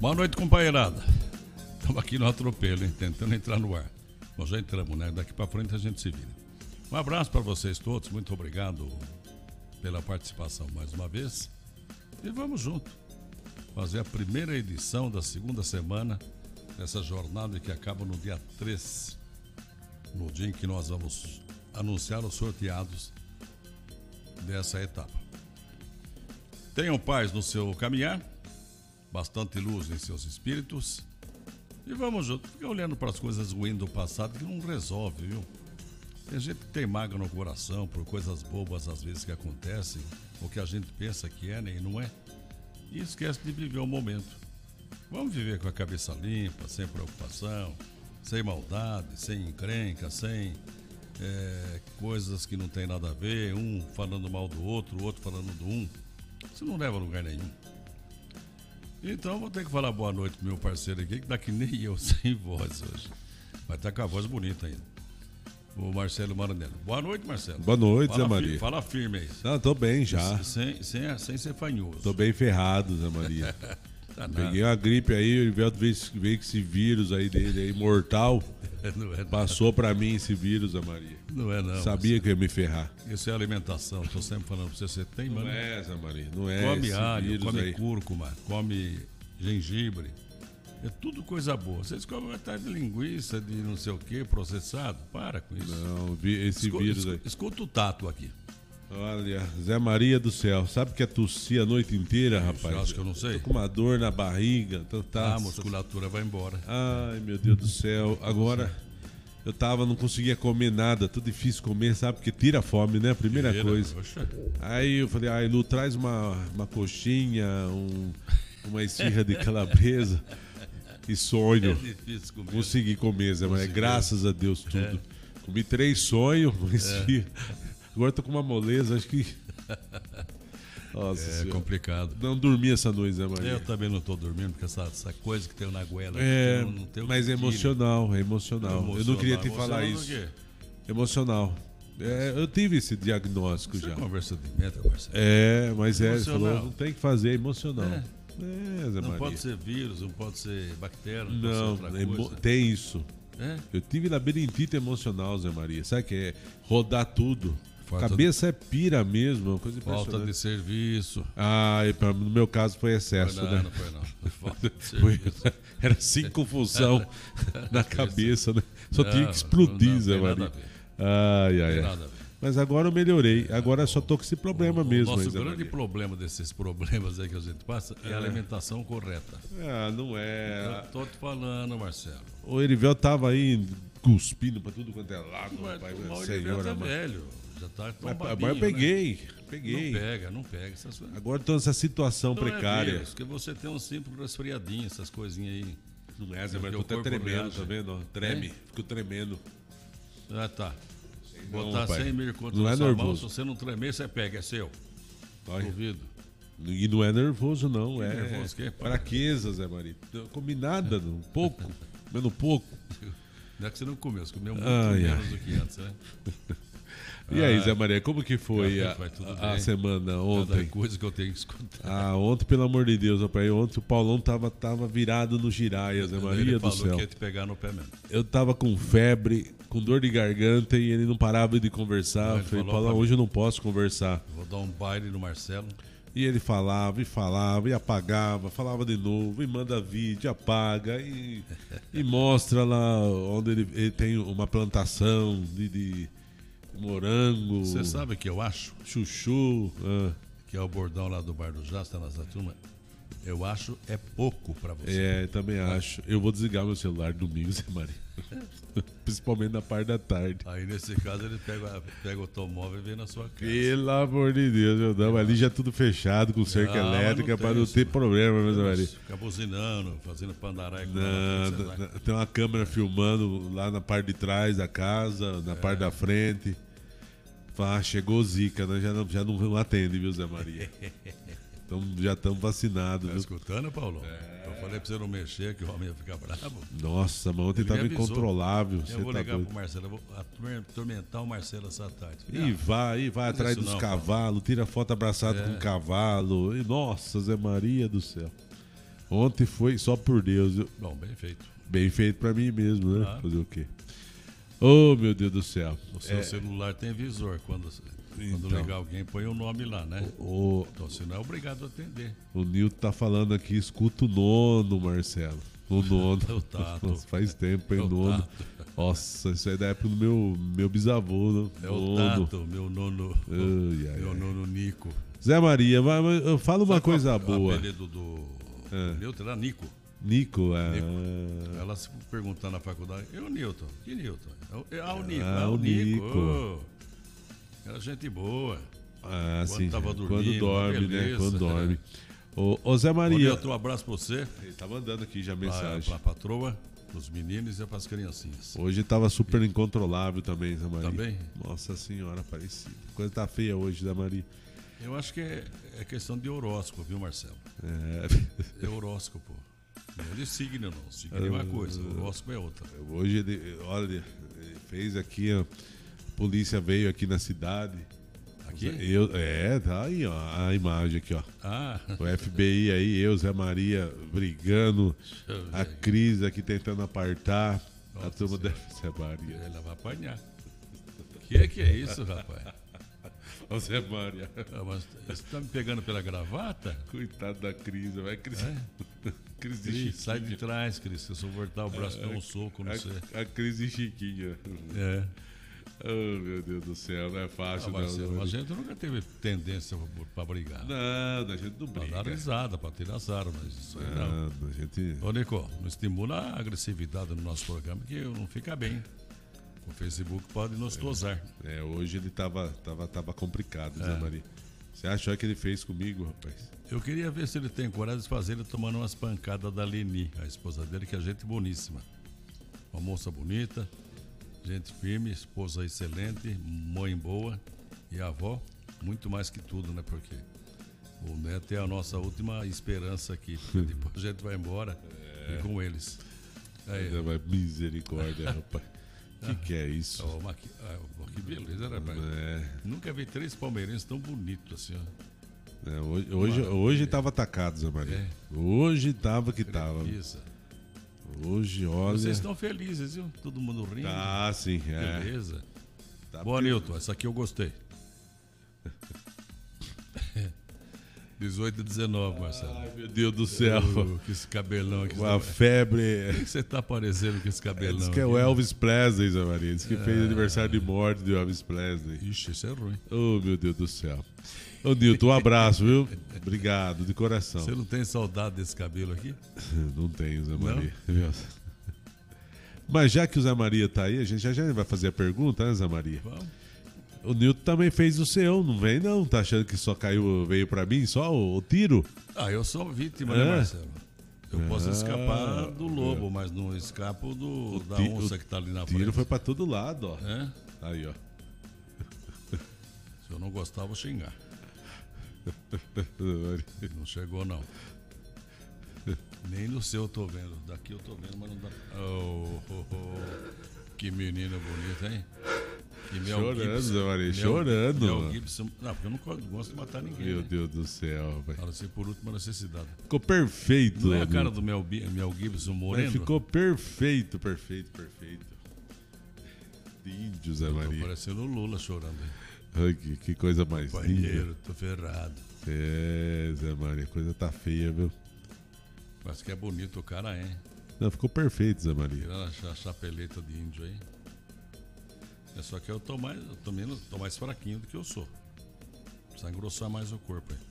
Boa noite, companheirada. Estamos aqui no atropelo, hein? Tentando entrar no ar. Nós já entramos, né? Daqui para frente a gente se vira. Um abraço para vocês todos. Muito obrigado pela participação mais uma vez. E vamos junto fazer a primeira edição da segunda semana dessa jornada que acaba no dia 3, no dia em que nós vamos anunciar os sorteados dessa etapa. Tenham paz no seu caminhar, bastante luz em seus espíritos e vamos junto. Fica olhando para as coisas ruins do passado que não resolve, viu? Tem gente que tem mágoa no coração por coisas bobas às vezes que acontecem, ou que a gente pensa que é, nem não é, e esquece de viver o momento. Vamos viver com a cabeça limpa, sem preocupação, sem maldade, sem encrenca, sem coisas que não tem nada a ver, um falando mal do outro, o outro falando do um. Isso não leva a lugar nenhum. Então vou ter que falar boa noite pro meu parceiro aqui, que daqui nem eu sem voz hoje. Mas tá com a voz bonita ainda. O Marcelo Maranello. Boa noite, Marcelo. Boa noite, Zé Maria. Fala firme aí. Não, tô bem já. Sem ser fanhoso. Tô bem ferrado, Zé Maria. Tá Peguei uma gripe aí, o Erivelto veio com esse vírus aí dele aí, mortal. Passou pra mim esse vírus, Zé Maria. Não é não. Sabia que ia me ferrar. Isso é alimentação, tô sempre falando pra você tem, mano. Não é, Zé Maria, não é. Come alho, come aí. cúrcuma, come gengibre. É tudo coisa boa. Vocês comem metade de linguiça, de não sei o que, processado. Para com isso. Não, esse vírus aí. Escuta o tato aqui. Olha, Zé Maria do céu, sabe que é tossir a noite inteira, rapaz? Acho que eu não sei. Tô com uma dor na barriga. A musculatura vai embora. Ai, meu Deus do céu. Agora, não conseguia comer nada, tudo difícil comer, sabe? Porque tira a fome, né? A primeira coisa. Poxa. Aí eu falei, Lu, traz uma coxinha, uma esfirra de calabresa. E sonho. É difícil comer. Consegui comer, Zé Maria. Graças a Deus, tudo. Comi 3 sonhos, uma esfirra. Agora tô com uma moleza, acho que. Nossa senhora. Complicado. Não dormi essa noite, Zé Maria. Eu também não tô dormindo, porque essa coisa que tem na goela. Não tem o mas que é emocional, é emocional. Eu não queria te falar isso. Emocional. Eu tive esse diagnóstico já. Conversa de meta, Marcelo. Mas ele falou, não tem que fazer, é emocional. Zé não Maria. pode ser vírus, não pode ser bactéria, não pode ser outra coisa. Tem isso. Eu tive labirintite emocional, Zé Maria. Sabe que é rodar tudo? Cabeça é pira mesmo, uma coisa impressionante. Falta de serviço. No meu caso foi excesso, né? Não foi não. Falta de serviço. Era 5 função na cabeça, né? Só tinha que explodir, Zé Maria. Ai. Mas agora eu melhorei. Agora só tô com esse problema mesmo. O nosso grande problema desses problemas aí que a gente passa é a alimentação correta. Não é. Eu tô te falando, Marcelo. O Erivel tava aí cuspindo pra tudo quanto é lado. O Erivel tá velho. Já tá mas eu peguei. Não pega essas coisas. Agora tô nessa situação precária. Porque você tem um simples resfriadinho, essas coisinhas aí. Não é, Zé, mas eu tô até tremendo, tá vendo? Treme, fico tremendo. Tá. Botar 100 mil contra não na é sua nervoso. mão, se você não tremer, você pega, é seu. Duvido. E não é nervoso, não. Nervoso que? Fraqueza, Zé Maria. Não comi nada, pouco. Comendo pouco. Não é que você não comeu, você comeu muito menos do que antes, né? E aí, Zé Maria, como que foi a semana ontem? Cada coisa que eu tenho que escutar. Ontem, pelo amor de Deus, rapaz, ontem o Paulão tava virado no giraia, Zé Maria do céu. Ele falou que ia te pegar no pé mesmo. Eu tava com febre, com dor de garganta e ele não parava de conversar. Eu falei, Paulão, hoje eu não posso conversar. Vou dar um baile no Marcelo. E ele falava, e apagava, falava de novo, e manda vídeo, apaga, e mostra lá onde ele tem uma plantação de morango. Você sabe que eu acho? Chuchu. Que é o bordão lá do Bar do Jazz, tá nessa turma. Eu acho é pouco pra você. Também acho. Eu vou desligar meu celular domingo, Zé Maria. Principalmente na parte da tarde. Aí nesse caso ele pega o automóvel e vem na sua casa. Pelo amor de Deus, meu Deus. Ali já tudo fechado com cerca elétrica para não ter problema, meu Zé Maria. Fica buzinando, fazendo pandaraia. Tem uma câmera filmando lá na parte de trás da casa, na parte da frente. Chegou zica, né? Já não atende, viu, Zé Maria? Então já estamos vacinados. Tá escutando, Paulo? Eu falei pra você não mexer, que o homem ia ficar bravo. Nossa, mas ontem estava incontrolável. Eu vou ligar pro Marcelo, eu vou atormentar o Marcelo essa tarde. E vai atrás dos cavalos, tira foto abraçado com o cavalo. E, nossa, Zé Maria do céu. Ontem foi só por Deus. Bom, bem feito. Bem feito pra mim mesmo, né? Claro. Fazer o quê? Oh, meu Deus do céu. O seu celular tem visor. Quando Então. ligar alguém, põe o nome lá, né? Então você não é obrigado a atender. O Nilton tá falando aqui, escuta o nono, Marcelo. O nono. O Tato. Nossa, faz tempo, hein, É o nono. Tato. Nossa, isso aí é da época do meu bisavô, né? É o Nono. Tato, meu nono. Ai, ai, Meu ai. nono Nico. Zé Maria, fala uma Sabe coisa qual- boa. O apelido do Newton era Nico. Nico, Ela se perguntar na faculdade, e o Newton? Que Newton? O Nico. o Nico. Ô, era gente boa. Ah, Quando sim. tava Quando dormindo, dorme, né? beleza. Quando dorme. Ô Zé Ô, Maria. Newton, um abraço pra você, Ele tá mandando aqui já a pra mensagem. patroa, pros meninos e pras criancinhas. Hoje tava super incontrolável também, Zé Maria. Também? Nossa senhora, parecida. Coisa tá feia hoje, Zé Maria. Eu acho que é questão de horóscopo, viu, Marcelo? É. É horóscopo. Não é de signo, não. Signo é uma coisa, horóscopo é outra. Hoje olha, ele fez aqui, ó. A polícia veio aqui na cidade. Aqui? Tá aí, ó. A imagem aqui, ó. Ah, O FBI aí, eu, Zé Maria, brigando. deixa eu ver A aqui. Cris aqui tentando apartar. A Nossa turma Senhora. deve Zé Maria. Ela vai apanhar. Que é isso, rapaz? Ô Zé Maria. Ah, mas você tá me pegando pela gravata? Coitado da Cris, vai Cris. É? Cris de Cris, sai Chiquinho. de trás, Cris. Se eu soltar o braço, dá um soco, não sei. A Cris de Chiquinha. É. Oh, meu Deus do céu, não é Ah, fácil, não. Marcelo, Zé a Maria. gente nunca teve tendência pra brigar. Não, a gente não Pra briga. dar risada, pra tirar sarro, mas isso aí não. Não, a gente... Ô, Nico, não estimula a agressividade no nosso programa, que não fica bem. O Facebook pode nos tosar. Hoje ele tava complicado, Zé Maria. Você achou que ele fez comigo, rapaz? Eu queria ver se ele tem coragem de fazer ele tomando umas pancadas da Leni, a esposa dele, que é gente boníssima. Uma moça bonita, gente firme, esposa excelente, mãe boa e avó, muito mais que tudo, né? Porque o neto é a nossa última esperança aqui. Porque depois a gente vai embora e com eles. Aí, Misericórdia, rapaz. Que é isso? que beleza, né, rapaz? Nunca vi 3 palmeirenses tão bonitos assim, ó. Hoje tava atacado, Zé Maria. Hoje tava que tava. Isso. Hoje, olha... Vocês estão felizes, viu? Todo mundo rindo. Tá, sim. Beleza. Tá Boa, Nilton. Essa aqui eu gostei. 18 e 19, Marcelo. Ai, meu Deus do céu. Que esse cabelão aqui. Uma O febre... que você tá parecendo com esse cabelão? Diz que é o aqui? Elvis Presley, Zé Maria. Diz que fez aniversário de morte do Elvis Presley. Ixi, isso é ruim. Oh, meu Deus do céu. Ô, Nilton, um abraço, viu? Obrigado, de coração. Você não tem saudade desse cabelo aqui? Não tenho, Zé Maria. Mas já que o Zé Maria tá aí, a gente já vai fazer a pergunta, né, Zé Maria? Vamos. O Nilton também fez o seu, não vem não? Tá achando que só veio pra mim, só o tiro? Ah, eu sou vítima, né, Marcelo? Eu posso escapar do lobo, é. mas não escapo da ti- onça que tá ali na O frente. tiro foi pra todo lado, ó. É? Aí, ó. Se eu não gostar, vou xingar. Não chegou, não. Nem no seu eu tô vendo. Daqui eu tô vendo, mas não dá. Que menina bonita, hein? Que Mel Chorando, Gibson. Zé Maria, chorando, Mel mano. Gibson. Não, porque eu não gosto de matar ninguém. Meu Né? Deus do céu, velho. Fala assim por última necessidade. Ficou perfeito. Não é a cara Nilton. do Mel Gibson moreno? Ficou perfeito. De índio, Zé Tô Maria. parecendo o Lula chorando. Hein? Ai, que coisa mais linda. Companheiro, tô ferrado. Zé Maria, a coisa tá feia, viu? Mas que é bonito o cara, hein? Não, ficou perfeito, Zé Maria. Tirando a chapeleta de índio aí. É só que eu tô mais fraquinho do que eu sou. Precisa engrossar mais o corpo aí.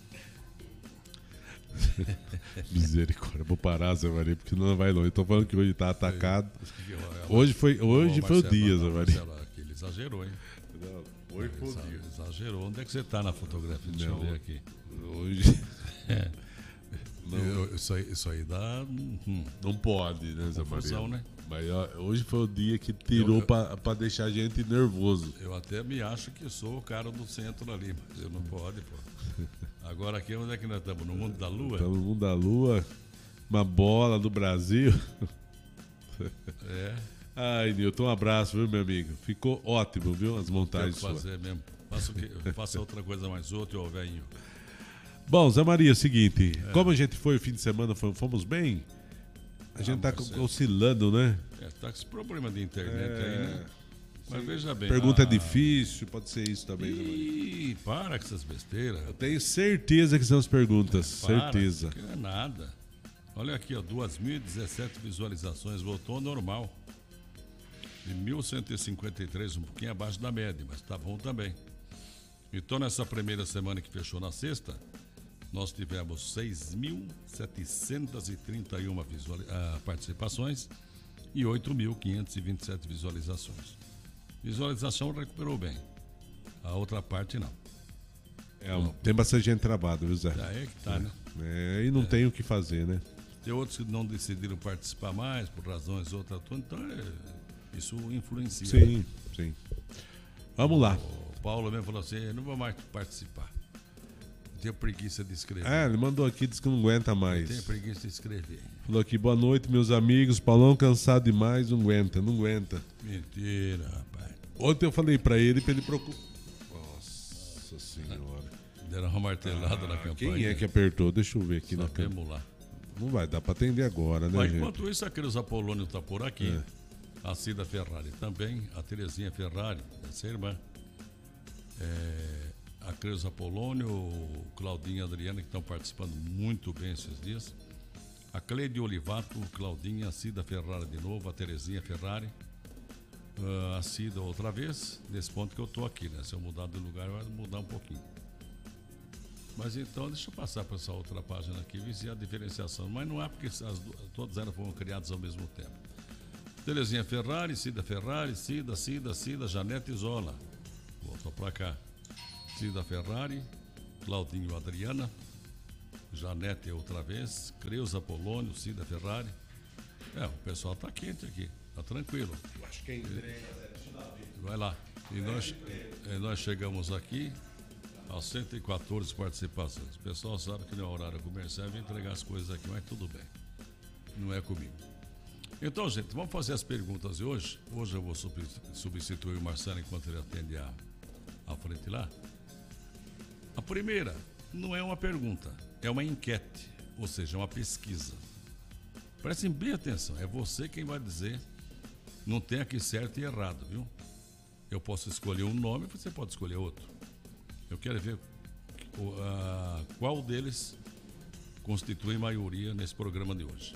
Misericórdia, vou parar, Zé Maria, porque não vai longe. Tô falando que hoje tá atacado. Ô, Hoje foi o Marcelo, dia, não, Zé Maria. Marcelo, aqui ele exagerou, hein? Não, hoje foi o dia. Exagerou. Onde é que você tá na fotografia? Deixa eu Não. ver aqui. Hoje. Isso aí dá. Não pode, né, Zé Confusão, Maria? né? Mas ó, hoje foi o dia que tirou pra deixar a gente nervoso. Eu até me acho que sou o cara do centro ali, mas eu não pode, pô. Agora aqui, onde é que nós estamos? No mundo da lua? Estamos no mundo da lua, uma bola do Brasil. É. Ai, Nilton, um abraço, viu, meu amigo? Ficou ótimo, viu, as Tem montagens que suas. fazer mesmo. Faça outra coisa mais outra, ô velhinho. Bom, Zé Maria, é o seguinte, como a gente foi o fim de semana, fomos bem, a gente tá oscilando, né? Tá com esse problema de internet aí, né? Mas veja bem. Pergunta difícil, pode ser isso também, Zé Maria. Ih, para com essas besteiras. Eu tenho certeza que são as perguntas, certeza. Que não é nada. Olha aqui, ó, 2.017 visualizações, voltou ao normal. De 1.153, um pouquinho abaixo da média, mas tá bom também. Então, nessa primeira semana que fechou na sexta, nós tivemos 6.731 participações e 8.527 visualizações. Visualização recuperou bem. A outra parte não. Tem bastante gente travada, viu, Zé? É que tá, né? E não tem o que fazer, né? Tem outros que não decidiram participar mais, por razões outras, então isso influencia. Sim, sim. Vamos lá. O Paulo mesmo falou assim, eu não vou mais participar. Tenho preguiça de escrever. Ele mandou aqui, disse que não aguenta mais. Tenho preguiça de escrever. Falou aqui, boa noite, meus amigos. Paulão cansado demais, não aguenta. Mentira, rapaz. Ontem eu falei pra ele procurar. Nossa senhora. Deram uma martelada na campanha. Quem é que apertou? Deixa eu ver aqui na campanha. Vamos lá. Não vai dar pra atender agora, né, Mas gente? enquanto isso, a Creuza Polônio está por aqui. A Cida Ferrari também. A Terezinha Ferrari, essa irmã. A Creuza Polônio, o Claudinho e a Adriana, que estão participando muito bem esses dias. A Cleide Olivato, o Claudinho, a Cida Ferrari de novo, a Terezinha Ferrari. A Cida outra vez, nesse ponto que eu estou aqui, né? Se eu mudar de lugar, vai mudar um pouquinho. Mas então, deixa eu passar para essa outra página aqui, ver a diferenciação. Mas não é porque todas elas foram criadas ao mesmo tempo. Terezinha Ferrari, Cida Ferrari, Cida, Janete Zola. Voltou para cá. Cida Ferrari, Claudinho Adriana, Janete outra vez, Creuza Polônio, Cida Ferrari. O pessoal tá quente aqui, tá tranquilo. Eu acho que é entrega, vai lá. E nós chegamos aqui aos 114 participações. O pessoal sabe que não é horário comercial, vem entregar as coisas aqui, mas tudo bem. Não é comigo. Então, gente, vamos fazer as perguntas de hoje. Hoje eu vou substituir o Marcelo enquanto ele atende a frente lá. A primeira não é uma pergunta, é uma enquete, ou seja, uma pesquisa. Prestem bem atenção, é você quem vai dizer, não tem aqui certo e errado, viu? Eu posso escolher um nome, você pode escolher outro. Eu quero ver qual deles constitui maioria nesse programa de hoje.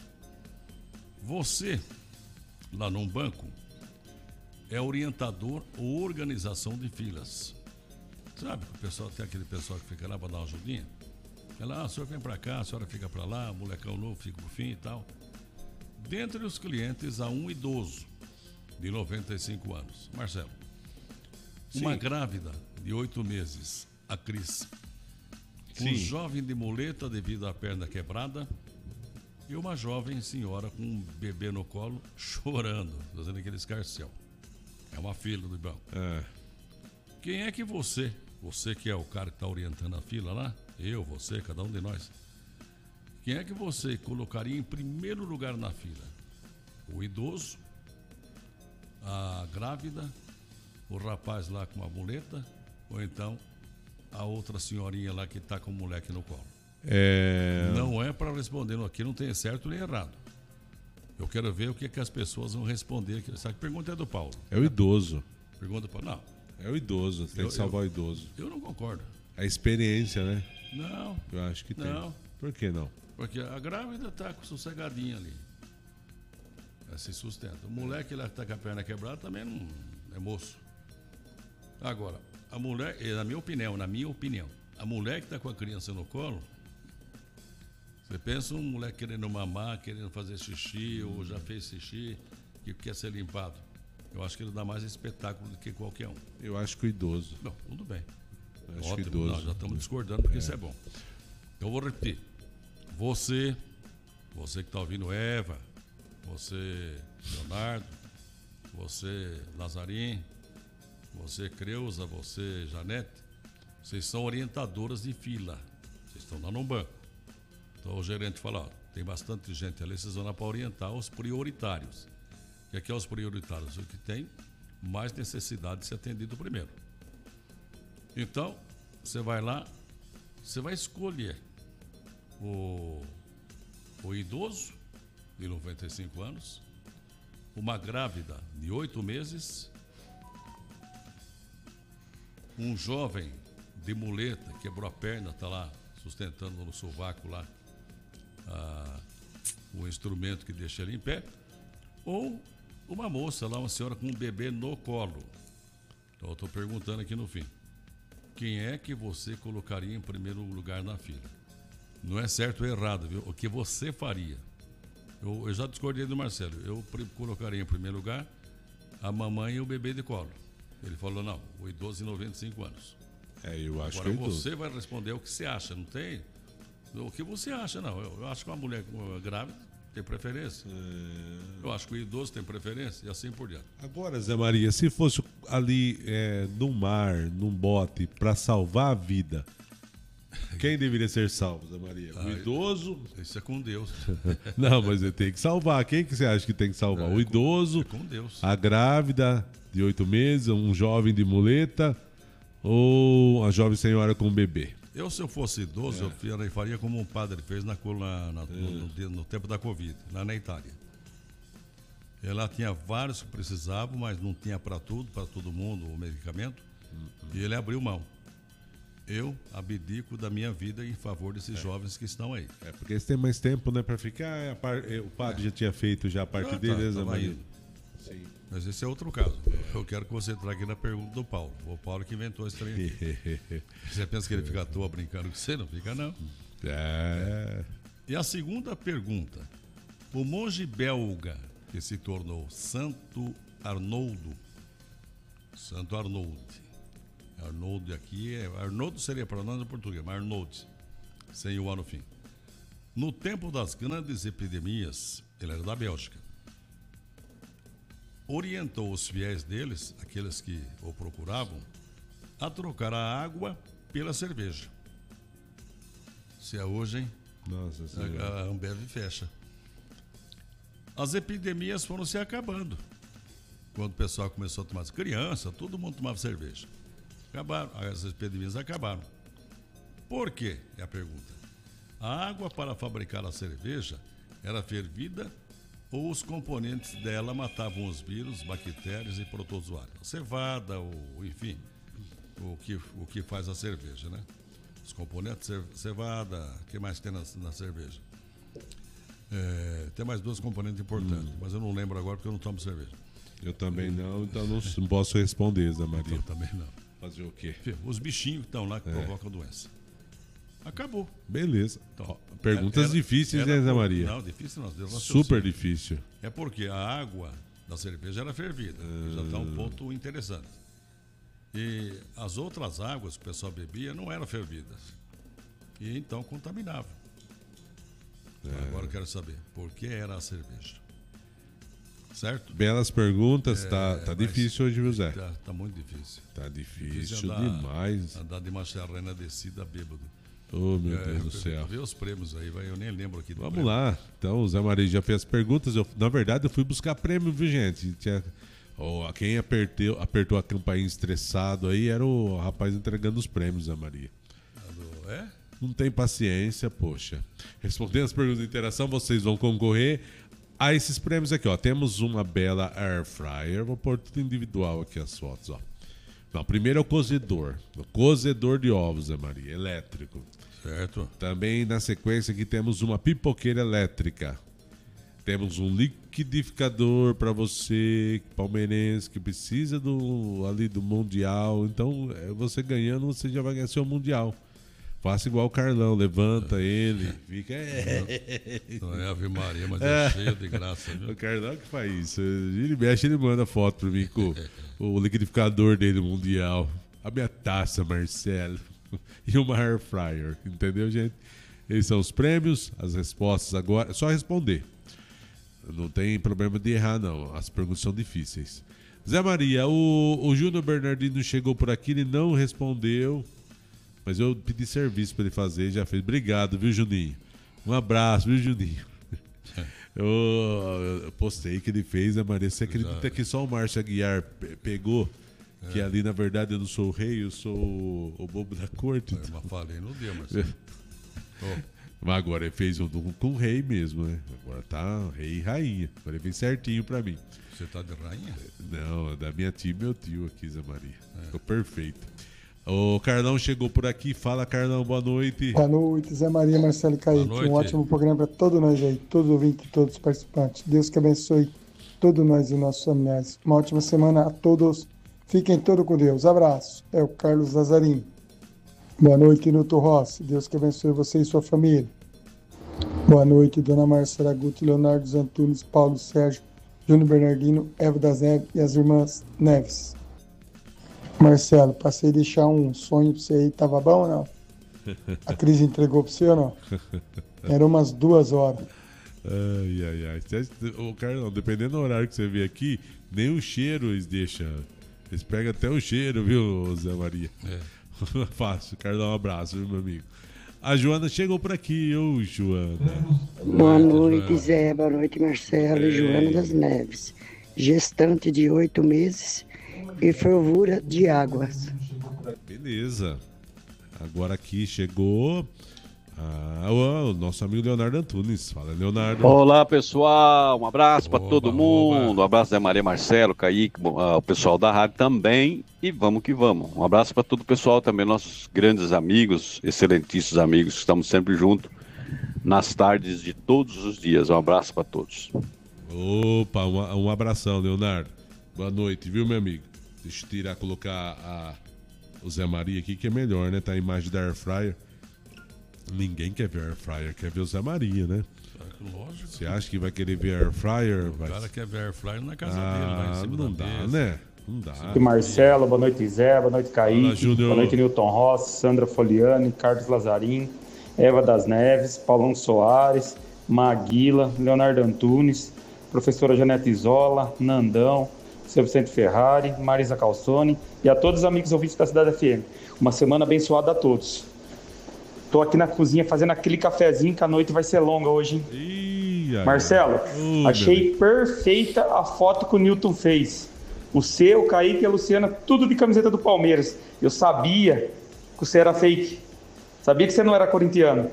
Você, lá num banco, é orientador ou organização de filas. Sabe, o pessoal tem aquele pessoal que fica lá para dar uma ajudinha. Ela, o senhor vem para cá, a senhora fica para lá, o molecão novo fica pro fim e tal. Dentre os clientes há um idoso de 95 anos. Marcelo, uma grávida de 8 meses, a Cris. Um jovem de muleta devido à perna quebrada e uma jovem senhora com um bebê no colo chorando, fazendo aquele escarcéu. É uma fila do banco. Quem é que você que é o cara que está orientando a fila lá, eu, você, cada um de nós, quem é que você colocaria em primeiro lugar na fila? O idoso, a grávida, o rapaz lá com a muleta, ou então a outra senhorinha lá que está com o moleque no colo? Não é para responder, aqui não tem certo nem errado. Eu quero ver o que as pessoas vão responder aqui. Essa pergunta é do Paulo. É o idoso. Pergunta do Paulo. Não. É o idoso, tem que salvar o idoso. Eu não concordo. A experiência, né? Não. Eu acho que tem. Não. Por que não? Porque a grávida está sossegadinha ali. Ela se sustenta. O moleque lá que está com a perna quebrada também não é moço. Agora, a mulher, na minha opinião, a mulher que está com a criança no colo, você pensa um moleque querendo mamar, querendo fazer xixi, ou já fez xixi, que quer ser limpado. Eu acho que ele dá mais espetáculo do que qualquer um. Eu acho que o idoso. Não, tudo bem. Eu acho Ótimo, que o idoso. Nós já estamos discordando porque isso é bom. Eu vou repetir. Você que está ouvindo, Eva, você, Leonardo, você, Lazarim, você, Creuza, você, Janete, vocês são orientadoras de fila. Vocês estão lá no banco. Então o gerente fala, tem bastante gente ali, vocês vão lá para orientar os prioritários. E aqui é os prioritários, o que tem mais necessidade de ser atendido primeiro. Então, você vai lá, Você vai escolher o idoso de 95 anos, uma grávida de 8 meses, um jovem de muleta, quebrou a perna, está lá sustentando no sovaco lá o instrumento que deixa ele em pé, ou uma moça lá, uma senhora com um bebê no colo. Então eu estou perguntando aqui no fim, quem é que você colocaria em primeiro lugar na fila? Não é certo ou errado, viu? O que você faria? Eu já discordei do Marcelo. Eu colocaria em primeiro lugar a mamãe e o bebê de colo. Ele falou, não, o idoso de 95 anos. Eu acho Agora que você vai responder o que você acha, não tem? O que você acha, não. Eu acho que uma mulher grávida tem preferência. Eu acho que o idoso tem preferência e assim por diante. Agora, Zé Maria, se fosse ali no mar, num bote, para salvar a vida, quem deveria ser salvo, Zé Maria? O idoso? Isso é com Deus. Não, mas ele tem que salvar. Quem que você acha que tem que salvar? O idoso, com Deus. A grávida de 8 meses, um jovem de muleta ou a jovem senhora com bebê? Se eu fosse idoso, eu faria como um padre fez no tempo da Covid, lá na Itália. Ela tinha vários que precisavam, mas não tinha para todo mundo o medicamento. E ele abriu mão. Eu abdico da minha vida em favor desses jovens que estão aí. Porque eles têm mais tempo, né, para ficar. O padre já tinha feito já a parte dele, Zé Maria. Sim. Mas esse é outro caso. Eu quero que você traga aqui na pergunta do Paulo. O Paulo que inventou esse trem aqui. Você pensa que ele fica à toa brincando com você? Não fica, não. E a segunda pergunta. O monge belga que se tornou Santo Arnoldo. Arnoldo aqui Arnoldo seria para nós em português, mas Arnold, sem o A no fim. No tempo das grandes epidemias, ele era da Bélgica. Orientou os fiéis deles, aqueles que o procuravam, a trocar a água pela cerveja. Se é hoje, hein? Nossa Senhora. A Ambev fecha. As epidemias foram se acabando. Quando o pessoal começou a tomar, criança, todo mundo tomava cerveja. Acabaram, as epidemias acabaram. Por quê? É a pergunta. A água para fabricar a cerveja era fervida ou os componentes dela matavam os vírus, bactérias e protozoários? A cevada, enfim, o que faz a cerveja, né? Os componentes, cevada, o que mais tem na cerveja? Tem mais duas componentes importantes, mas eu não lembro agora porque eu não tomo cerveja. Eu também não, então não posso responder, Zé Maria. Eu também não. Fazer o quê? Os bichinhos que estão lá que provocam doença. Acabou. Beleza. Então, perguntas difíceis, né, Zé Maria? Não, difícil não. Super difícil. É porque a água da cerveja era fervida. Já está um ponto interessante. E as outras águas que o pessoal bebia não eram fervidas. E então contaminavam. Agora eu quero saber, por que era a cerveja? Certo? Belas perguntas, tá difícil hoje, viu, Zé? Tá muito difícil. Tá difícil demais. Andar de macharrena descida bêbado. Oh, meu Deus do céu. Vê os prêmios aí, eu nem lembro aqui. Vamos lá. Então, o Zé Maria já fez as perguntas. Na verdade, eu fui buscar prêmio, viu, gente? Quem apertou a campainha estressado aí era o rapaz entregando os prêmios, Zé Maria. Não tem paciência, poxa. Respondendo as perguntas de interação, vocês vão concorrer a esses prêmios aqui, ó. Temos uma bela air fryer. Vou pôr tudo individual aqui as fotos, ó. Não, primeiro é o cozedor. O cozedor de ovos, Zé Maria, elétrico. Certo. Também na sequência aqui temos uma pipoqueira elétrica. Temos um liquidificador para você, palmeirense, que precisa do Mundial. Então, você ganhando, você já vai ganhar seu Mundial. Faça igual o Carlão, levanta ele, fica. Não é Ave Maria, mas é cheio de graça, viu? O Carlão que faz isso. Ele mexe, ele manda foto pra mim com o liquidificador dele mundial. A minha taça, Marcelo. E uma air fryer. Entendeu, gente? Esses são os prêmios, as respostas agora. É só responder. Não tem problema de errar, não. As perguntas são difíceis. Zé Maria, o Júnior Bernardino chegou por aqui, ele não respondeu. Mas eu pedi serviço para ele fazer, já fez. Obrigado, viu, Juninho? Um abraço, viu, Juninho? Eu postei que ele fez, né, Maria? Você acredita que só o Márcio Aguiar pegou Que ali, na verdade, eu não sou o rei, eu sou o bobo da corte. Mas falei, não deu, Marcelo. Mas agora ele fez com o rei mesmo, né? Agora tá rei e rainha. Agora ele vem certinho pra mim. Você tá de rainha? Não, da minha tia e meu tio aqui, Zé Maria. Ficou perfeito. O Carlão chegou por aqui. Fala, Carlão, boa noite. Boa noite, Zé Maria, Marcelo e Kaique. Um ótimo programa para todos nós aí, todos os ouvintes, todos os participantes. Deus que abençoe todos nós e nossos familiares. Uma ótima semana a todos. Fiquem todos com Deus. Abraço. É o Carlos Lazarim. Boa noite, Nilton Rossi. Deus que abençoe você e sua família. Boa noite, Dona Marcela Guti, Leonardo Antunes, Paulo Sérgio, Júnior Bernardino, Eva das Neves e as irmãs Neves. Marcelo, passei a deixar um sonho pra você aí. Tava bom ou não? A Cris entregou pra você ou não? Eram umas 2 horas. Ai. Ô, Carlão, dependendo do horário que você vê aqui, nem o cheiro eles deixam. Eles pegam até o cheiro, viu, Zé Maria? Fácil. Carlão, um abraço, viu, meu amigo? A Joana chegou por aqui, ô Joana. Boa noite, Zé. Boa noite, Marcelo. Joana das Neves. Gestante de 8 meses e fervura de águas. Beleza. Agora aqui chegou o nosso amigo Leonardo Antunes. Fala, Leonardo. Olá, pessoal. Um abraço para todo mundo. Um abraço da Maria, Marcelo, Kaique, o pessoal da rádio também. E vamos que vamos. Um abraço para todo o pessoal também, nossos grandes amigos, excelentíssimos amigos, que estamos sempre juntos nas tardes de todos os dias. Um abraço para todos. Opa, um abração, Leonardo. Boa noite, viu, meu amigo? Deixa eu colocar o Zé Maria aqui, que é melhor, né? Tá a imagem da Air Fryer. Ninguém quer ver Air Fryer, quer ver o Zé Maria, né? Lógico. Você acha que vai querer ver Air Fryer? O cara quer ver Air Fryer na casa dele, lá em cima não da dá, mesa. né? Não dá. Marcelo, boa noite, Zé, boa noite, Kaique, Olá, boa noite, Nilton Rossi, Sandra Foliani, Carlos Lazarim, Eva das Neves, Paulão Soares, Maguila, Leonardo Antunes, professora Janete Isola, Nandão, seu Vicente Ferrari, Marisa Calçone e a todos os amigos ouvintes da Cidade FM. Uma semana abençoada a todos. Tô aqui na cozinha fazendo aquele cafezinho que a noite vai ser longa hoje, hein? Marcelo, achei perfeita a foto que o Nilton fez. O seu, o Kaique e a Luciana, tudo de camiseta do Palmeiras. Eu sabia que você era fake. Sabia que você não era corintiano.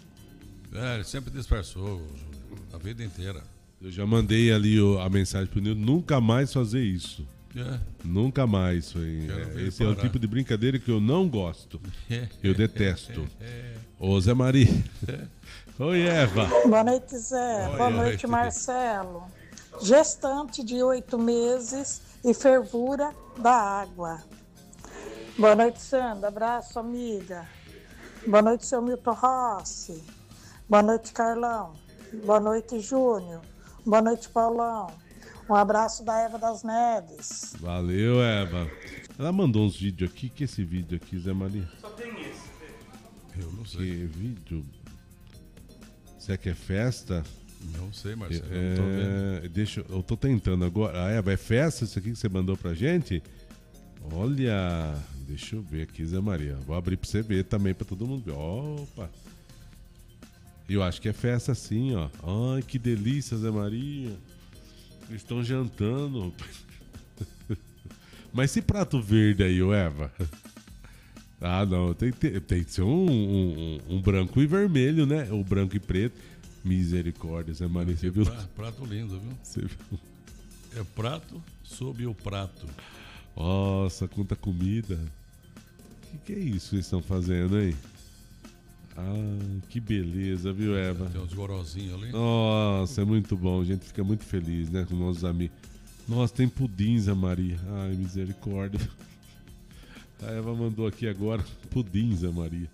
Ele sempre disfarçou a vida inteira. Eu já mandei ali a mensagem pro Nilton, nunca mais fazer isso. Nunca mais. Esse é o tipo de brincadeira que eu não gosto. Eu detesto. Ô, Zé Maria. Oi, Eva. Boa noite, Zé. Boa noite, Marcelo. Gestante de 8 meses e fervura da água. Boa noite, Sandra. Abraço, amiga. Boa noite, seu Milton Rossi. Boa noite, Carlão. Boa noite, Júnior. Boa noite, Paulão. Um abraço da Eva das Neves. Valeu, Eva. Ela mandou uns vídeos aqui. Que esse vídeo aqui, Zé Maria? Só tem esse. Eu não sei. Que vídeo? Será que é festa? Não sei, Marcelo. Não tô vendo. Eu tô tentando agora. Eva, é festa isso aqui que você mandou pra gente? Olha, deixa eu ver aqui, Zé Maria. Vou abrir pra você ver também, pra todo mundo ver. Opa! Eu acho que é festa sim, ó. Ai, que delícia, Zé Maria. Eles estão jantando. Mas esse prato verde aí, ô Eva? Ah, não. Tem que ser um branco e vermelho, né? O branco e preto. Misericórdia, Zé Maria. Você viu? Prato lindo, viu? Você viu? É prato sob o prato. Nossa, quanta comida. O que é isso que eles estão fazendo, hein? Ah, que beleza, viu, Eva? Tem uns gorozinhos ali. Nossa, é muito bom. A gente fica muito feliz, né, com nossos amigos. Nossa, tem pudim, Zé Maria. Ai, misericórdia. A Eva mandou aqui agora pudim, Zé Maria.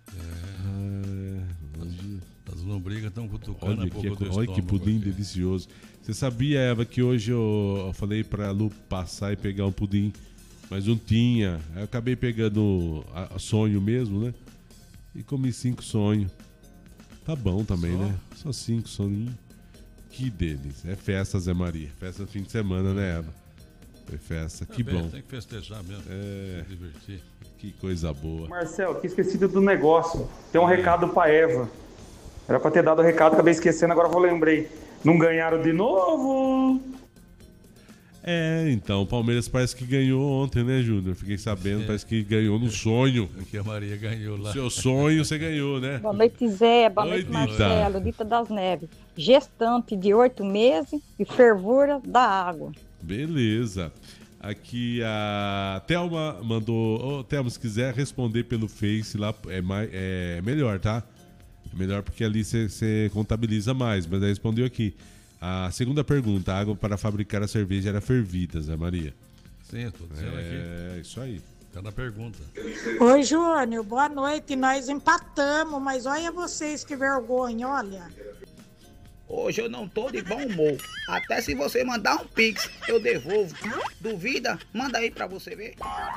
As lombrigas estão cutucando a boca do estômago. Olha que pudim delicioso. Você sabia, Eva, que hoje eu falei pra Lu passar e pegar um pudim, mas não tinha. Aí eu acabei pegando a sonho mesmo, né? E comi 5 sonhos. Tá bom também, né? Só 5 sonhos. Que delícia. É festa, Zé Maria. Festa fim de semana, né, Eva? Foi festa. Que bom. Tem que festejar mesmo. Se divertir. Que coisa boa. Marcelo, aqui esquecido do negócio. Tem um recado pra Eva. Era pra ter dado o recado, acabei esquecendo, agora eu lembrei. Não ganharam de novo? Então, o Palmeiras parece que ganhou ontem, né, Júnior? Fiquei sabendo, parece que ganhou no sonho. Aqui a Maria ganhou lá. Seu sonho, você ganhou, né? Boa noite, Zé. Boa noite, Dita. Marcelo. Dita das Neves. Gestante de 8 meses e fervura da água. Beleza. Aqui a Thelma mandou... Thelma, se quiser responder pelo Face lá, é melhor, tá? É melhor porque ali você contabiliza mais, mas aí respondeu aqui. A segunda pergunta, a água para fabricar a cerveja era fervida, Zé Maria. Sim, eu tô dizendo aqui. É, isso aí. Tá na pergunta. Oi, Júnior, boa noite. Nós empatamos, mas olha vocês que vergonha, olha. Hoje eu não tô de bom humor. Até se você mandar um pix, eu devolvo. Duvida? Manda aí pra você ver.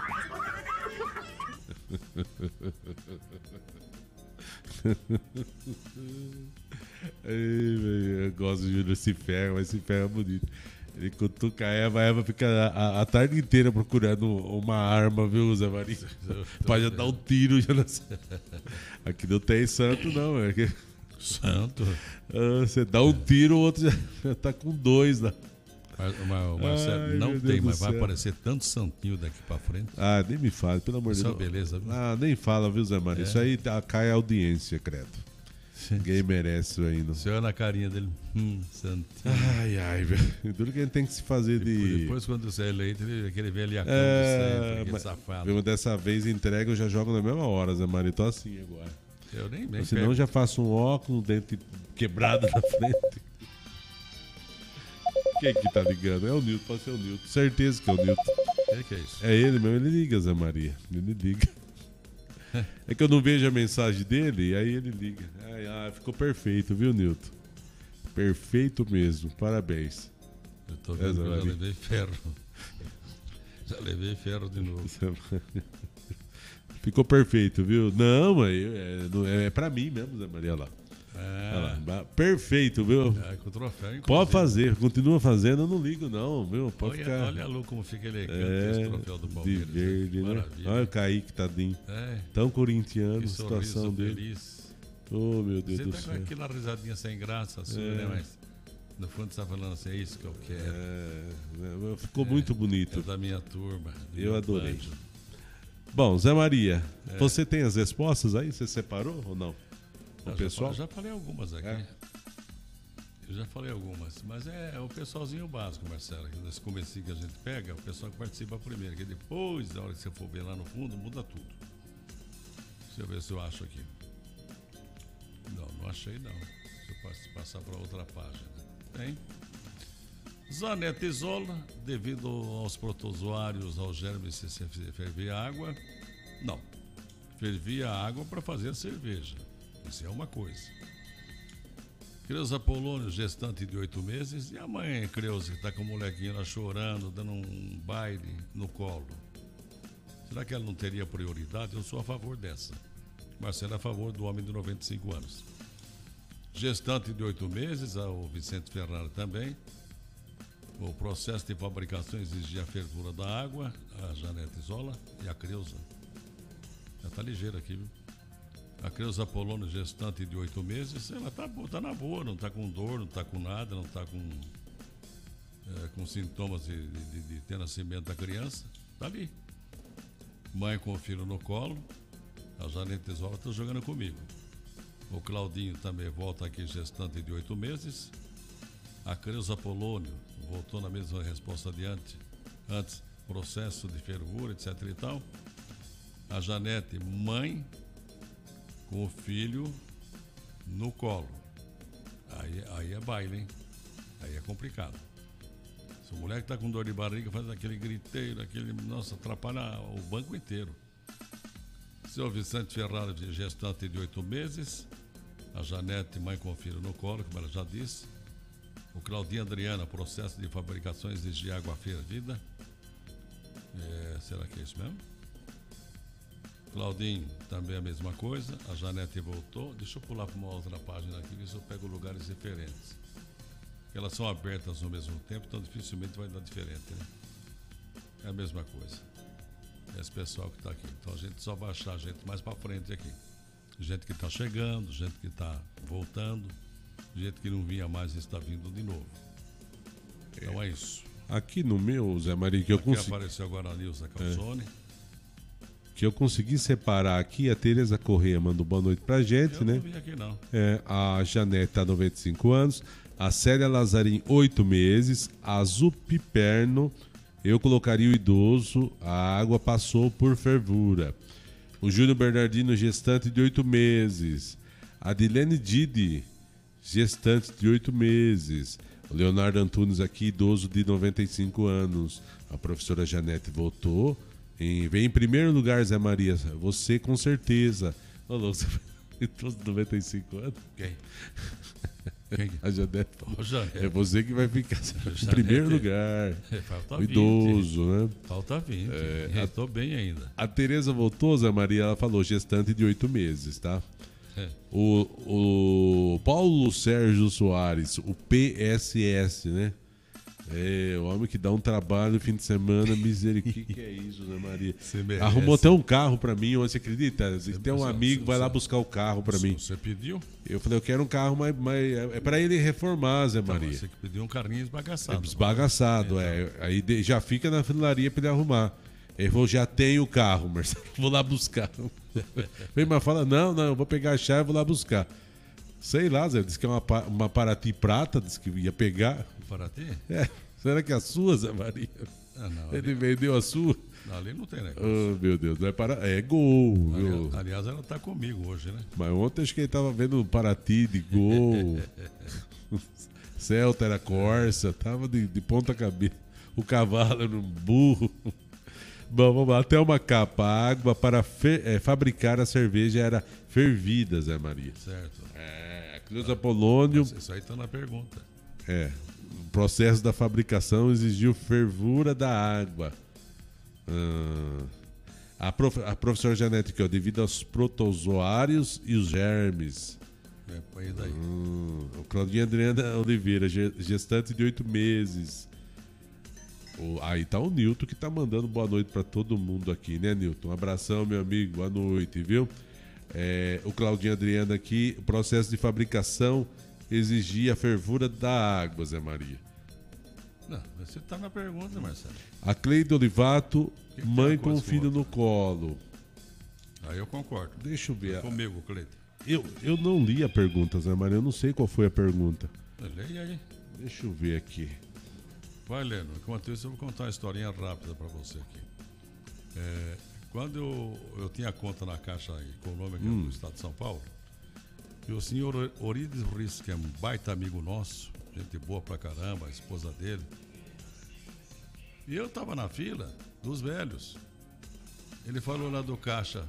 Eu gosto de Júnior se ferra, mas se ferra bonito. Ele cutuca a Eva fica a tarde inteira procurando uma arma, viu, Zé Maria? Pode dar um tiro já na... Aqui não tem santo, não. Santo? Você dá um tiro, o outro já tá com 2 lá. Marcelo, não tem, mas vai aparecer tanto santinho daqui pra frente. Nem me fale, pelo amor de Deus. Beleza, viu? Nem fala, viu, Zé Maria? Isso aí cai a audiência, credo. Ninguém merece isso aí, não. Você olha na carinha dele, santinho. Ai, velho. Tudo que a gente tem que se fazer de... Depois, quando você é eleito, ele vem ali a cama sempre, aquele safado. Dessa vez entrega, eu já jogo na mesma hora, Zé Maria. Tô assim agora. Eu nem senão eu já faço um óculos, um dente quebrado na frente. Quem que tá ligando? É o Nilton, pode ser o Nilton. Certeza que é o Nilton. Que é isso? É ele mesmo, ele liga, Zé Maria. Ele liga. É que eu não vejo a mensagem dele, e aí ele liga. Ficou perfeito, viu, Nilton? Perfeito mesmo, parabéns. Eu tô vendo que eu já levei ferro. Já levei ferro de novo. Ficou perfeito, viu? Não, mas é pra mim mesmo, Zé Maria, lá. Perfeito, viu? Com o troféu, inclusive. Pode fazer, continua fazendo, eu não ligo não, viu? Pode ficar... Olha a Lu como fica elegante esse troféu do Palmeiras. De verde, né? Olha o Kaique, tadinho. Tão corintiano, a situação dele. Feliz. Oh, meu Deus do céu. Você tá com aquela risadinha sem graça sua, né? Mas no fundo você tá falando assim, é isso que eu quero. Ficou muito bonito. É da minha turma. Eu adorei. Bom, Zé Maria, você tem as respostas aí? Você separou ou não? O pessoal? Eu já falei algumas aqui. Eu já falei algumas, mas é o pessoalzinho básico, Marcelo. Nesse comecinho que a gente pega, o pessoal que participa primeiro, que depois, na hora que você for ver lá no fundo, muda tudo. Deixa eu ver se eu acho aqui. Não achei não. Deixa eu passar para outra página. Tem? Zanete Isola, devido aos protozoários, aos germes, se fervia água. Não. Fervia água para fazer a cerveja. Isso é uma coisa. Creuza Polônio, gestante de 8 meses. E a mãe Creuza, que está com o molequinho lá chorando, dando um baile no colo. Será que ela não teria prioridade? Eu sou a favor dessa. Marcelo é a favor do homem de 95 anos. Gestante de 8 meses, o Vicente Ferrari também. O processo de fabricação exigia a fervura da água, a Janete Isola e a Creuza. Já está ligeira aqui, viu? A Creuza Polônio, gestante de 8 meses, ela tá na boa, não está com dor, não está com nada, não está com sintomas de ter nascimento da criança. Está ali. Mãe com o filho no colo. A Janete Isola está jogando comigo. O Claudinho também volta aqui, gestante de 8 meses. A Creuza Polônio voltou na mesma resposta de antes, processo de fervura, etc e tal. A Janete, mãe, com o filho no colo. Aí é baile, hein? Aí é complicado. Se o moleque tá com dor de barriga, faz aquele griteiro, nossa, atrapalha o banco inteiro. Seu Vicente Ferrari, gestante de 8 meses. A Janete, mãe com filho no colo, como ela já disse. O Claudinho Adriana, processo de fabricações de água fervida. Será que é isso mesmo? Claudinho, também a mesma coisa. A Janete voltou. Deixa eu pular para uma outra página aqui, ver se eu pego lugares diferentes. Elas são abertas ao mesmo tempo, então dificilmente vai dar diferente, né? É a mesma coisa. Esse pessoal que está aqui. Então a gente só vai achar gente mais para frente aqui. Gente que está chegando, gente que está voltando, gente que não vinha mais e está vindo de novo. Então é isso. Aqui no meu, Zé Maria, que eu consegui... apareceu agora a Nilza Calzone. Que eu consegui separar aqui, a Tereza Corrêa mandou boa noite pra gente, eu né? Não vi aqui, não. A Janete tá 95 anos, a Célia Lazarim, 8 meses, a Zupi Perno, eu colocaria o idoso, a água passou por fervura. O Júnior Bernardino, gestante de 8 meses. A Dilene Didi, gestante de 8 meses. O Leonardo Antunes aqui, idoso de 95 anos. A professora Janete votou. Vem em primeiro lugar, Zé Maria. Você com certeza. Ô, você idoso de 95 anos? Quem? A Janete. Janete. É você que vai ficar em primeiro lugar. Falta o idoso, 20. Né? Falta 20. Estou bem ainda. A Tereza voltou, Zé Maria, ela falou gestante de 8 meses, tá? O Paulo Sérgio Soares, o PSS, né? O homem que dá um trabalho no fim de semana, misericórdia. Que é isso, Zé Maria? Arrumou até um carro pra mim, você acredita? Tem um amigo, vai lá buscar o carro pra mim. Você pediu? Eu falei, eu quero um carro, mas é pra ele reformar, Zé Maria. Você que pediu um carrinho esbagaçado. Esbagaçado, Aí já fica na funilaria pra ele arrumar. Ele falou, já tenho o carro, Marcelo, vou lá buscar. Mas fala, não, eu vou pegar a chave e vou lá buscar. Sei lá, Zé, disse que é uma Paraty prata, disse que ia pegar. Paraty? Será que é a sua, Zé Maria? Não, ele vendeu a sua? Não, ali não tem negócio. Oh, meu Deus, não é Gol. Aliás, ela tá comigo hoje, né? Mas ontem acho que ele tava vendo um Paraty de Gol. Celta era Corsa, tava de ponta cabeça. O cavalo era um burro. Bom, vamos lá. Até uma capa. A água para fabricar a cerveja era fervida, Zé Maria. Certo. Cleusa Polônio. Isso aí tá na pergunta. O processo da fabricação exigiu fervura da água. A professora Janete aqui, devido aos protozoários e os germes. Põe daí. O Claudinha Adriana Oliveira, gestante de 8 meses. Aí tá o Nilton que tá mandando boa noite pra todo mundo aqui, né, Nilton? Um abração, meu amigo, boa noite, viu? O Claudinho Adriano aqui, o processo de fabricação exigia a fervura da água, Zé Maria. Não, você tá na pergunta, Marcelo. A Cleide Olivato, mãe com filho no colo. Aí eu concordo. Deixa eu ver. Comigo, Cleide. Eu não li a pergunta, Zé Maria, eu não sei qual foi a pergunta. Leia aí. Deixa eu ver aqui. Vai lendo. Enquanto isso, eu vou contar uma historinha rápida para você aqui. Quando eu tinha conta na Caixa Econômica do Estado de São Paulo, e o senhor Orides Ruiz, que é um baita amigo nosso, gente boa pra caramba, a esposa dele, e eu tava na fila dos velhos. Ele falou lá do caixa: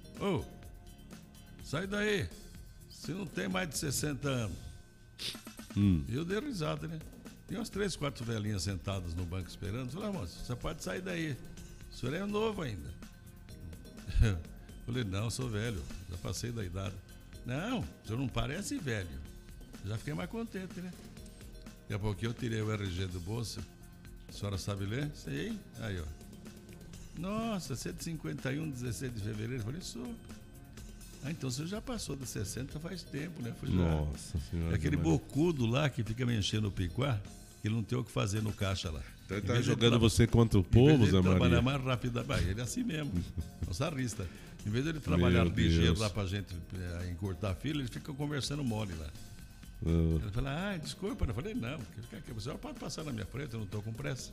sai daí, você não tem mais de 60 anos. E eu dei risada, né? Tem umas 3, 4 velhinhas sentadas no banco esperando. Falei, moço, você pode sair daí. O senhor é novo ainda. Falei, não, eu sou velho, já passei da idade. Não, o senhor não parece velho. Já fiquei mais contente, né? Daqui a pouquinho eu tirei o RG do bolso. A senhora sabe ler? Sei. Aí, ó. Nossa, você é de 51, 16 de fevereiro. Falei, sou. Então você já passou de 60 faz tempo, né? Falei, nossa senhora. É aquele bocudo lá que fica me enchendo o picuá, que ele não tem o que fazer no caixa lá. Então ele tá jogando você contra o povo, Zé Maria? Trabalhar mais rápido, ele é assim mesmo. Nossarrista. Em vez de ele trabalhar ligeiro lá pra gente encurtar a fila, ele fica conversando mole lá. Ele fala, desculpa. Eu falei, não, você pode passar na minha frente, eu não tô com pressa.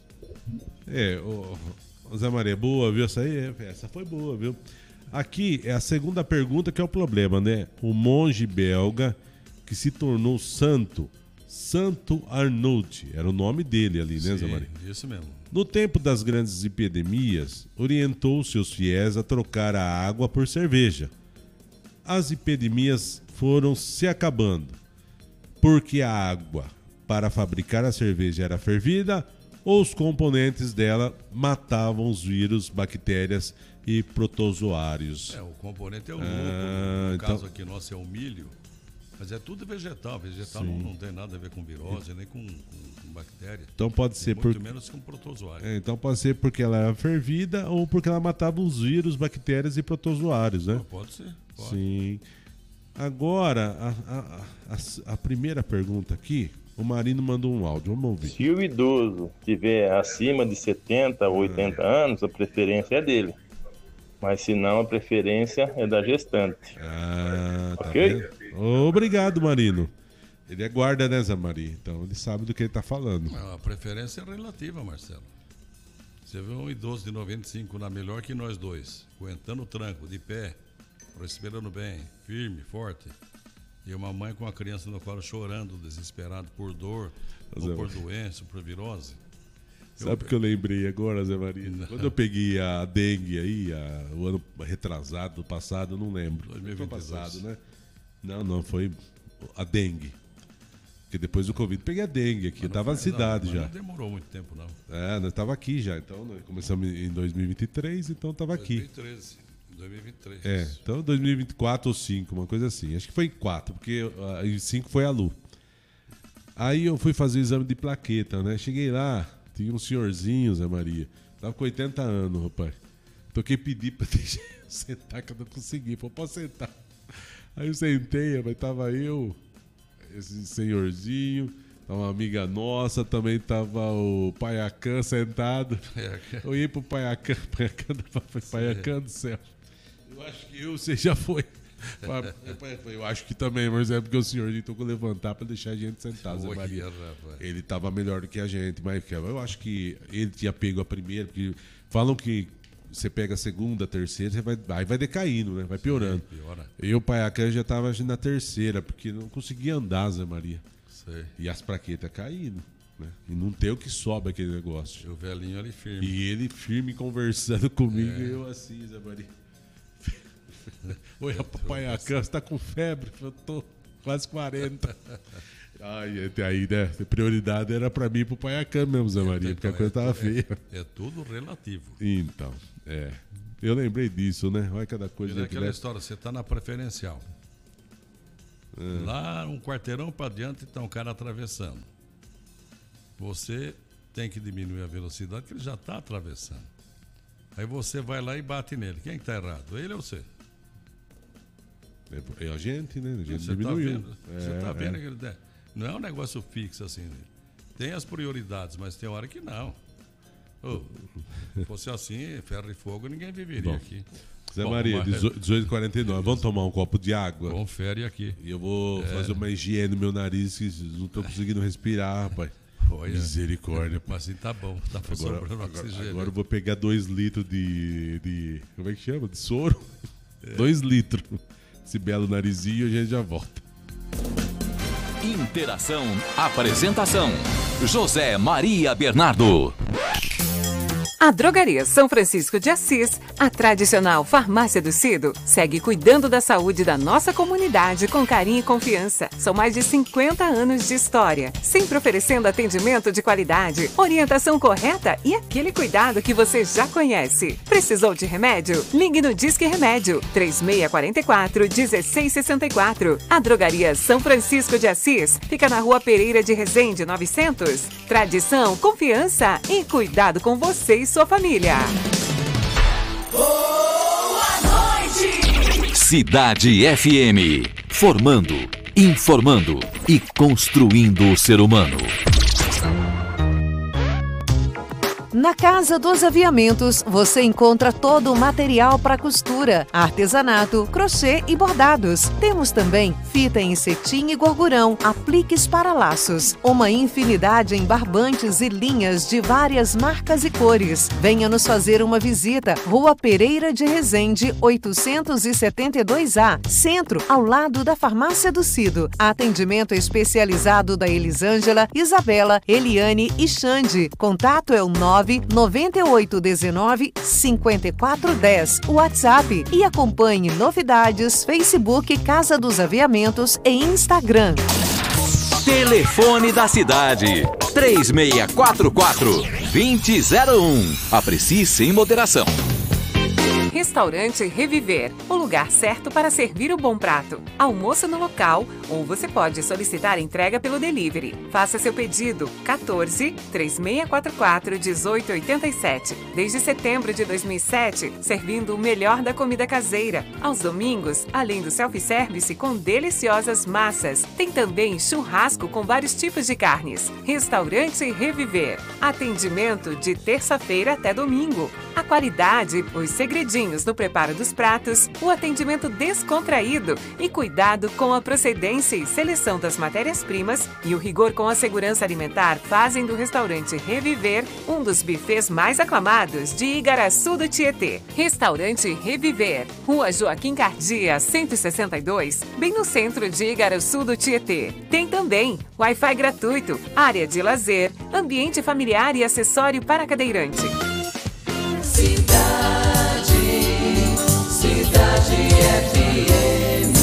Zé Maria, boa, viu? Essa foi boa, viu? Aqui é a segunda pergunta que é o problema, né? O monge belga que se tornou santo, Santo Arnaud, era o nome dele ali, né, Zé Maria? Isso mesmo. No tempo das grandes epidemias, orientou seus fiéis a trocar a água por cerveja. As epidemias foram se acabando, porque a água para fabricar a cerveja era fervida ou os componentes dela matavam os vírus, bactérias e protozoários. O componente é o lúpulo, no caso aqui nosso é o milho, mas é tudo vegetal. Vegetal não tem nada a ver com virose, nem com bactéria. Então pode ser muito menos com protozoário. Então pode ser porque ela era fervida ou porque ela matava os vírus, bactérias e protozoários, né? Pode ser. Pode. Sim. Agora, a primeira pergunta aqui, O Marino mandou um áudio, vamos ouvir. Se o idoso tiver acima de 70 ou 80 anos, a preferência é dele. Mas se não, a preferência é da gestante. Ah, tá ok? Vendo? Obrigado, Marino. Ele é guarda, né, Zé Maria? Então ele sabe do que ele tá falando. A preferência é relativa, Marcelo. Você vê um idoso de 95 na melhor que nós dois, aguentando o tranco, de pé, respirando bem, firme, forte. E uma mãe com uma criança no colo chorando, desesperado por dor, ou por doença, por virose. Sabe o que eu lembrei agora, Zé Maria? Não. Quando eu peguei a dengue aí, o ano retrasado, passado, não lembro. 2022. Foi passado, né? Não, foi a dengue. Porque depois do Covid peguei a dengue aqui, eu tava na cidade já. Não demorou muito tempo, não. Nós tava aqui já, então nós começamos em 2023, então tava aqui. 2023. Então 2024 ou 5, uma coisa assim. Acho que foi em 4, porque em 5 foi a Lu. Aí eu fui fazer o exame de plaqueta, né? Cheguei lá, tinha um senhorzinho, Zé Maria, tava com 80 anos, rapaz. Toquei pedir pra deixar eu sentar, que eu não consegui. Falei, posso sentar? Aí eu sentei, mas tava eu, esse senhorzinho, uma amiga nossa, também tava o Paiacan sentado. Eu olhei pro Paiacan do céu. Eu acho que você já foi. Eu acho que também, mas é porque o senhorzinho tocou levantar pra deixar a gente sentado, Zé Maria. Ele tava melhor do que a gente, mas eu acho que ele tinha pego a primeira, porque falam que você pega a segunda, a terceira, aí vai decaindo, né? Vai piorando. Sim, piora. E o Paiacan já tava na terceira, porque não conseguia andar, Zé Maria. Sei. E as plaquetas caindo, né? E não tem o que sobe aquele negócio. E o velhinho ali firme. E ele firme conversando comigo e eu assim, Zé Maria. Oi, Paiacan, você tá com febre? Eu tô quase 40. Aí, né? A prioridade era pra mim e pro Paiacan mesmo, Zé Maria, porque a coisa tava feia. É tudo relativo. Então, eu lembrei disso, né? Olha cada coisa. É aquela história, você tá na preferencial. Lá, um quarteirão para diante, tá um cara atravessando. Você tem que diminuir a velocidade, que ele já está atravessando. Aí você vai lá e bate nele. Quem que tá errado? Ele ou você? É a gente, né? A gente você diminuiu. Você tá vendo que ele não é um negócio fixo assim. Tem as prioridades, mas tem hora que não. Se fosse assim, ferro e fogo, ninguém viveria aqui. Zé Maria, 18h49. Vamos tomar um copo de água? Confere aqui. E eu vou fazer uma higiene no meu nariz, que não tô conseguindo respirar, rapaz. Olha, misericórdia. Mas assim tá bom, tá sobrando oxigênio. Agora eu vou pegar 2 litros de como é que chama? De soro? 2 litros. Esse belo narizinho e a gente já volta. Interação, apresentação, José Maria Bernardo. A Drogaria São Francisco de Assis, a tradicional farmácia do Cido, segue cuidando da saúde da nossa comunidade com carinho e confiança. São mais de 50 anos de história, sempre oferecendo atendimento de qualidade, orientação correta e aquele cuidado que você já conhece. Precisou de remédio? Ligue no Disque Remédio, 3644-1664. A Drogaria São Francisco de Assis fica na Rua Pereira de Resende, 900. Tradição, confiança e cuidado com você e sua família. Boa noite! Cidade FM. Formando, informando e construindo o ser humano. Na Casa dos Aviamentos, você encontra todo o material para costura, artesanato, crochê e bordados. Temos também fita em cetim e gorgurão, apliques para laços, uma infinidade em barbantes e linhas de várias marcas e cores. Venha nos fazer uma visita. Rua Pereira de Resende, 872A, Centro, ao lado da Farmácia do Cido. Atendimento especializado da Elisângela, Isabela, Eliane e Xande. Contato é o 99819-5410, WhatsApp, e acompanhe novidades, Facebook Casa dos Aviamentos e Instagram. Telefone da cidade, 3644-2001. Aprecie sem moderação. Restaurante Reviver, o lugar certo para servir o bom prato. Almoço no local, ou você pode solicitar entrega pelo delivery. Faça seu pedido 14 3644 1887. Desde setembro de 2007, servindo o melhor da comida caseira. Aos domingos, além do self-service com deliciosas massas, tem também churrasco com vários tipos de carnes. Restaurante Reviver. Atendimento de terça-feira até domingo. A qualidade, os segredinhos no preparo dos pratos, o atendimento descontraído e cuidado com a procedência e seleção das matérias-primas e o rigor com a segurança alimentar fazem do restaurante Reviver um dos bufês mais aclamados de Igaraçu do Tietê. Restaurante Reviver, Rua Joaquim Cardia, 162, bem no centro de Igaraçu do Tietê. Tem também Wi-Fi gratuito, área de lazer, ambiente familiar e acessório para cadeirante. Cidade FM.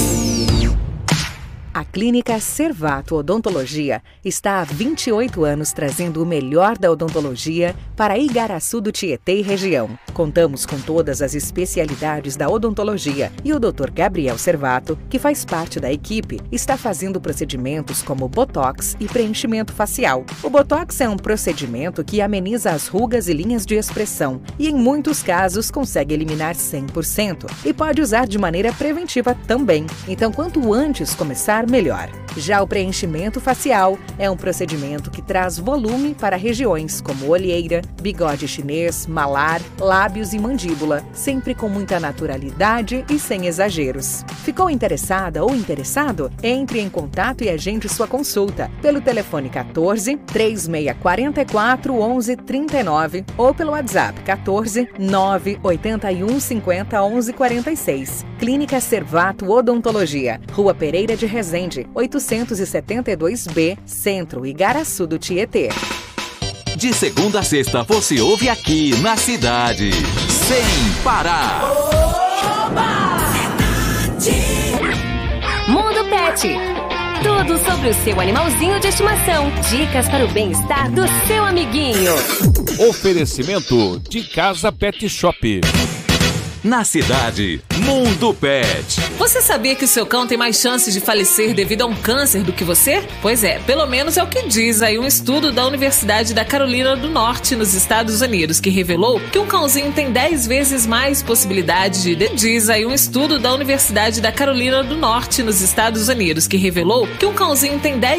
A Clínica Servato Odontologia está há 28 anos trazendo o melhor da odontologia para Igaraçu do Tietê e região. Contamos com todas as especialidades da odontologia e o Dr. Gabriel Servato, que faz parte da equipe, está fazendo procedimentos como Botox e preenchimento facial. O Botox é um procedimento que ameniza as rugas e linhas de expressão e, em muitos casos, consegue eliminar 100% e pode usar de maneira preventiva também. Então, quanto antes começar, melhor. Já o preenchimento facial é um procedimento que traz volume para regiões como olheira, bigode chinês, malar, lábios e mandíbula, sempre com muita naturalidade e sem exageros. Ficou interessada ou interessado? Entre em contato e agende sua consulta pelo telefone 14 3644 1139 ou pelo WhatsApp 14 981 50 1146. Clínica Servato Odontologia, Rua Pereira de Resende, 872B, Centro, Igaraçu do Tietê. De segunda a sexta, você ouve aqui na cidade, sem parar. Mundo Pet. Tudo sobre o seu animalzinho de estimação. Dicas para o bem-estar do seu amiguinho. Oferecimento de Casa Pet Shop. Na cidade, Mundo Pet. Você sabia que o seu cão tem mais chances de falecer devido a um câncer do que você? Pois é, pelo menos é o que diz aí um estudo da Universidade da Carolina do Norte, nos Estados Unidos, que revelou que um cãozinho tem 10 vezes mais possibilidade de... Diz aí um estudo da Universidade da Carolina do Norte, nos Estados Unidos, que revelou que um cãozinho tem 10